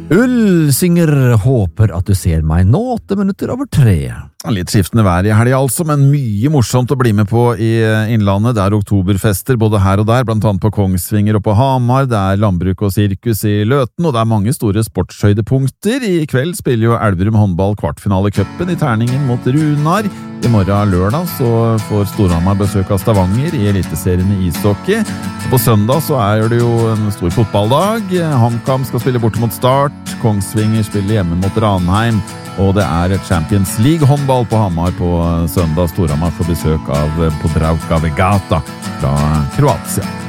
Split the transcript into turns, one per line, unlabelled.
Ullsinger håper at du ser meg nå 8 minutter over 3.
Litt skiftende vær i helgen altså, men mye morsomt å bli med på i Innlandet. Det er oktoberfester både her og der, blant annet på Kongsvinger og på Hamar. Det er landbruk og sirkus i Løten, og det er mange store sportshøydepunkter. I kveld spiller jo Elverum håndball kvartfinalecupen i terningen mot Runar. I morgen lørdag så får Storhamar besøk av Stavanger i eliteserien i ishockey. På søndag så er det jo en stor fotballdag. HamKam skal spille borte mot Start. Kongsvinger spiller hjemme mot Ranheim. Og det er Champions League håndball på Hamar på søndag. Storhamar får besøk av Podravka Vegata fra Kroatia.